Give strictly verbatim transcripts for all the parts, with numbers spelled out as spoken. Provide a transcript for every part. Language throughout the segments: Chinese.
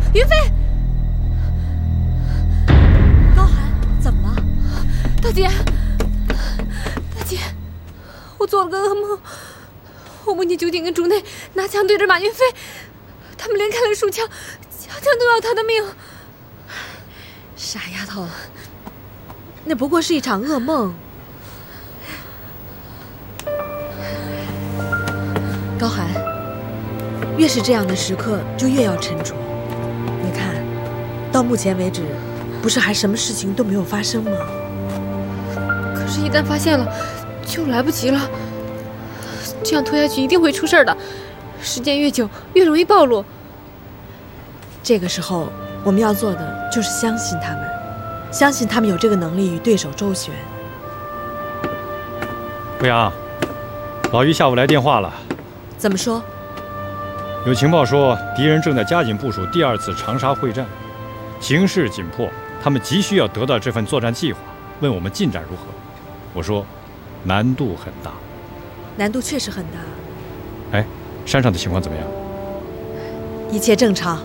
云飞，高寒，怎么了？大姐，大姐，我做了个噩梦，我梦见九鼎跟竹内拿枪对着马云飞，他们连开了数枪，枪枪都要他的命。 傻丫头，那不过是一场噩梦。高寒，越是这样的时刻，就越要沉着。你看，到目前为止，不是还什么事情都没有发生吗？ 可是，一旦发现了，就来不及了。这样拖下去一定会出事的，时间越久，越容易暴露。 这个时候，我们要做的就是相信他们，相信他们有这个能力与对手周旋。 濮阳，老于下午来电话了。 怎么说？ 有情报说，敌人正在加紧部署第二次长沙会战，形势紧迫，他们急需要得到这份作战计划，问我们进展如何。我说，难度很大。 难度确实很大。 哎，山上的情况怎么样？ 一切正常。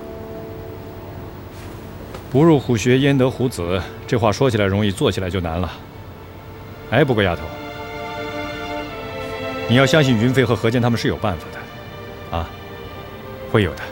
不入虎穴，焉得虎子？这话说起来容易，做起来就难了。哎，不过丫头，你要相信云飞和何坚他们是有办法的，啊，会有的。